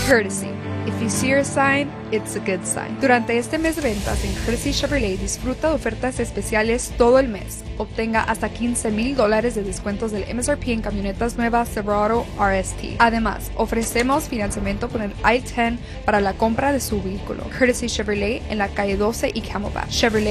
Courtesy. If you see a sign, it's a good sign. Durante este mes de ventas en Courtesy Chevrolet disfruta de ofertas especiales todo el mes. Obtenga hasta $15,000 de descuentos del MSRP en camionetas nuevas Silverado RST. Además, ofrecemos financiamiento con el I-10 para la compra de su vehículo. Courtesy Chevrolet en la calle 12 y Camelback. Chevrolet